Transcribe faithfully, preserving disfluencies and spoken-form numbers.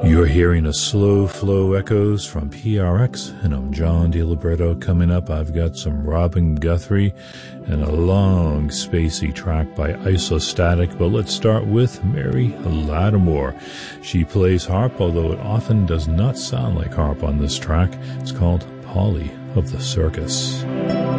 You're hearing a slow flow echoes from P R X, and I'm John DiLiberto. Coming up, I've got some Robin Guthrie and a long, spacey track by Isostatic, but let's start with Mary Lattimore. She plays harp, although it often does not sound like harp on this track. It's called Polly of the Circus.